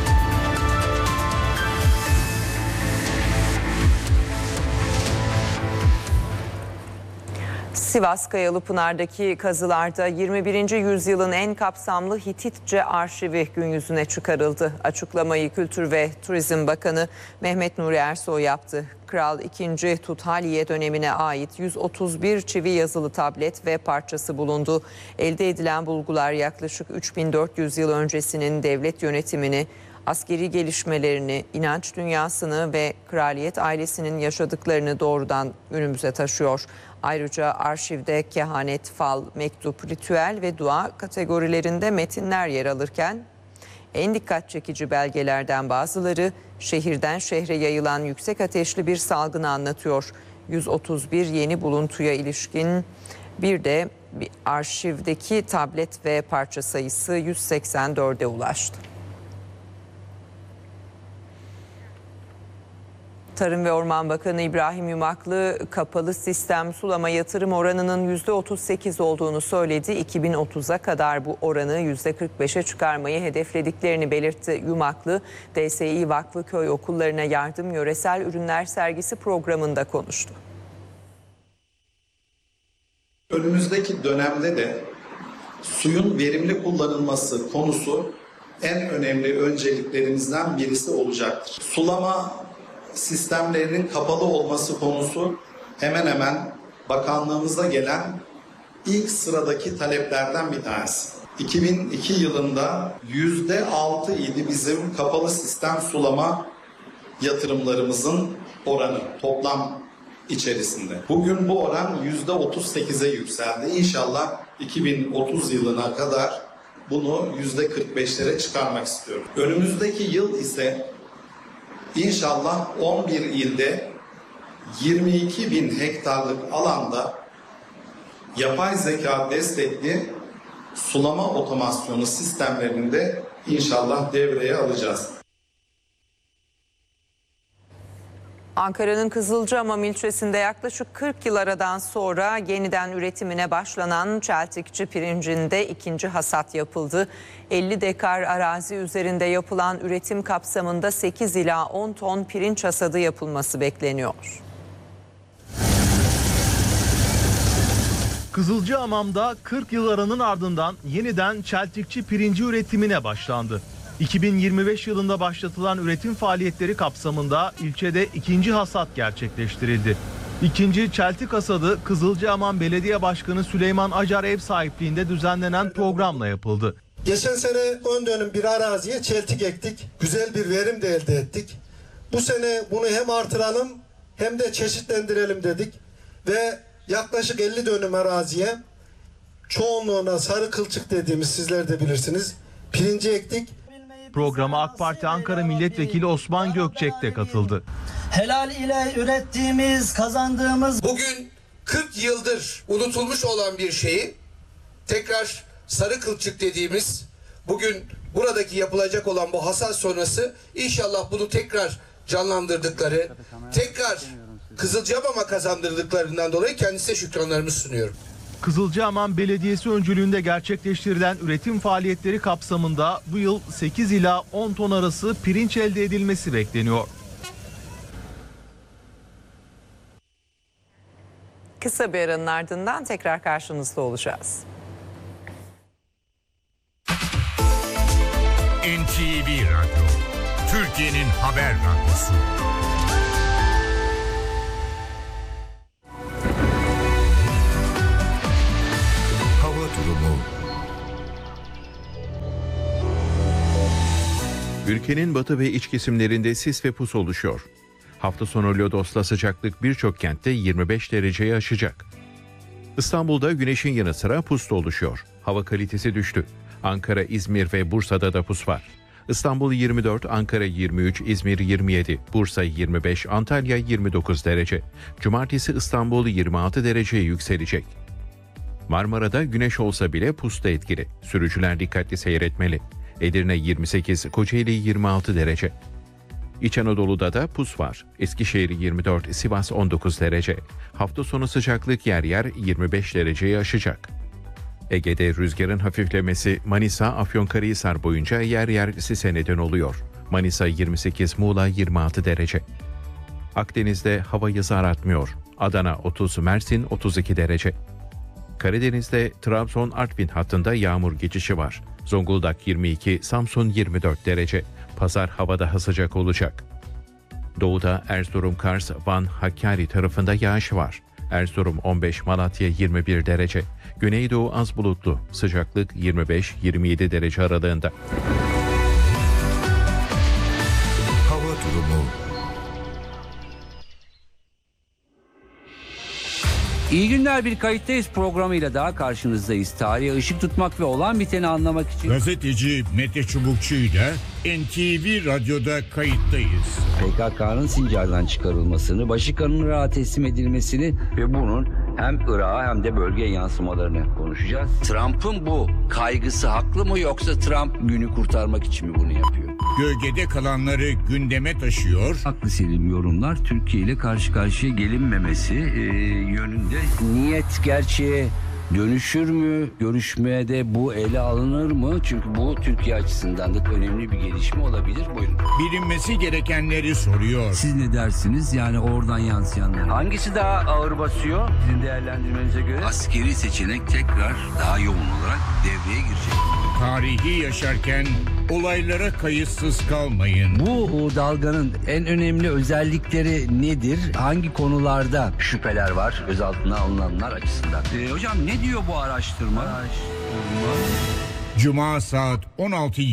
Sivas Kayalıpınar'daki kazılarda yirmi birinci yüzyılın en kapsamlı Hititçe arşivi gün yüzüne çıkarıldı. Açıklamayı Kültür ve Turizm Bakanı Mehmet Nuri Ersoy yaptı. Kral ikinci. Tuthaliye dönemine ait yüz otuz bir çivi yazılı tablet ve parçası bulundu. Elde edilen bulgular yaklaşık üç bin dört yüz yıl öncesinin devlet yönetimini, askeri gelişmelerini, inanç dünyasını ve kraliyet ailesinin yaşadıklarını doğrudan günümüze taşıyor. Ayrıca arşivde kehanet, fal, mektup, ritüel ve dua kategorilerinde metinler yer alırken en dikkat çekici belgelerden bazıları şehirden şehre yayılan yüksek ateşli bir salgını anlatıyor. yüz otuz bir yeni buluntuya ilişkin bir de bir arşivdeki tablet ve parça sayısı yüz seksen dörde ulaştı. Tarım ve Orman Bakanı İbrahim Yumaklı kapalı sistem sulama yatırım oranının yüzde otuz sekiz olduğunu söyledi. iki bin otuza kadar bu oranı yüzde kırk beşe çıkarmayı hedeflediklerini belirtti. Yumaklı, D S İ Vakfı Köy Okullarına Yardım Yöresel Ürünler Sergisi programında konuştu. Önümüzdeki dönemde de suyun verimli kullanılması konusu en önemli önceliklerimizden birisi olacaktır. Sulama sistemlerinin kapalı olması konusu hemen hemen bakanlığımıza gelen ilk sıradaki taleplerden bir tanesi. iki bin iki yılında yüzde altı idi bizim kapalı sistem sulama yatırımlarımızın oranı toplam içerisinde. Bugün bu oran yüzde otuz sekize yükseldi. İnşallah iki bin otuz yılına kadar bunu yüzde kırk beşlere çıkarmak istiyorum. Önümüzdeki yıl ise İnşallah on bir ilde yirmi iki bin hektarlık alanda yapay zeka destekli sulama otomasyonu sistemlerini de inşallah devreye alacağız. Ankara'nın Kızılcahamam ilçesinde yaklaşık kırk yıl aradan sonra yeniden üretimine başlanan çeltikçi pirincinde ikinci hasat yapıldı. elli dekar arazi üzerinde yapılan üretim kapsamında sekiz ila on ton pirinç hasadı yapılması bekleniyor. Kızılcahamam'da kırk yıl aranın ardından yeniden çeltikçi pirinci üretimine başlandı. iki bin yirmi beş yılında başlatılan üretim faaliyetleri kapsamında ilçede ikinci hasat gerçekleştirildi. İkinci çeltik hasadı Kızılcahamam Belediye Başkanı Süleyman Acar ev sahipliğinde düzenlenen programla yapıldı. Geçen sene on dönüm bir araziye çeltik ektik. Güzel bir verim de elde ettik. Bu sene bunu hem artıralım hem de çeşitlendirelim dedik. Ve yaklaşık elli dönüm araziye çoğunluğuna sarı kılçık dediğimiz sizler de bilirsiniz pirinci ektik. Programa AK Parti Ankara Milletvekili Osman Gökçek de katıldı. Helal ile ürettiğimiz, kazandığımız... Bugün kırk yıldır unutulmuş olan bir şeyi tekrar sarı kılçık dediğimiz bugün buradaki yapılacak olan bu hasat sonrası inşallah bunu tekrar canlandırdıkları, tekrar Kızılcahamam'a kazandırdıklarından dolayı kendisine şükranlarımı sunuyorum. Kızılcahamam Belediyesi öncülüğünde gerçekleştirilen üretim faaliyetleri kapsamında bu yıl sekiz ila on ton arası pirinç elde edilmesi bekleniyor. Kısa bir aranın ardından tekrar karşınızda olacağız. N T V Radyo, Türkiye'nin haber radyosu. Hava durumu. Ülkenin batı ve iç kesimlerinde sis ve pus oluşuyor. Hafta sonu Lodos'la sıcaklık birçok kentte yirmi beş dereceyi aşacak. İstanbul'da güneşin yanı sıra pus da oluşuyor. Hava kalitesi düştü. Ankara, İzmir ve Bursa'da da pus var. İstanbul yirmi dört, Ankara yirmi üç, İzmir yirmi yedi, Bursa yirmi beş, Antalya yirmi dokuz derece. Cumartesi İstanbul yirmi altı dereceye yükselecek. Marmara'da güneş olsa bile pus da etkili. Sürücüler dikkatli seyretmeli. Edirne yirmi sekiz, Kocaeli yirmi altı derece. İç Anadolu'da da pus var. Eskişehir yirmi dört, Sivas on dokuz derece. Hafta sonu sıcaklık yer yer yirmi beş dereceyi aşacak. Ege'de rüzgarın hafiflemesi Manisa, Afyonkarahisar boyunca yer yer sise neden oluyor. Manisa yirmi sekiz, Muğla yirmi altı derece. Akdeniz'de hava yazı aratmıyor. Adana otuz, Mersin otuz iki derece. Karadeniz'de Trabzon-Artvin hattında yağmur geçişi var. Zonguldak yirmi iki, Samsun yirmi dört derece. Pazar hava daha sıcak olacak. Doğuda Erzurum, Kars, Van, Hakkari tarafında yağış var. Erzurum on beş, Malatya yirmi bir derece. Güneydoğu az bulutlu. Sıcaklık yirmi beş yirmi yedi derece aralığında. Hava durumu. İyi günler, bir kayıttayız programıyla daha karşınızdayız. Tarihe ışık tutmak ve olan biteni anlamak için. Gazeteci Mete Çubukçu ile N T V Radyo'da kayıttayız. P K K'nın Sincar'dan çıkarılmasını, Başıkan'ın Irak'a teslim edilmesini ve bunun hem Irak'a hem de bölgeye yansımalarını konuşacağız. Trump'ın bu kaygısı haklı mı, yoksa Trump günü kurtarmak için mi bunu yapıyor? Gölgede kalanları gündeme taşıyor. Haklı Selim yorumlar Türkiye ile karşı karşıya gelinmemesi e, yönünde. Niyet gerçeğe dönüşür mü? Görüşmede bu ele alınır mı? Çünkü bu Türkiye açısından da önemli bir gelişme olabilir. Buyurun. Bilinmesi gerekenleri soruyor. Siz ne dersiniz? Yani oradan yansıyanlar. Hangisi daha ağır basıyor sizin değerlendirmenize göre? Askeri seçenek tekrar daha yoğun olarak devreye girecek. Tarihi yaşarken olaylara kayıtsız kalmayın. Bu dalganın en önemli özellikleri nedir? Hangi konularda şüpheler var gözaltına alınanlar açısından? Ee, hocam ne diyor bu araştırma? Araştırma. Cuma saat on altı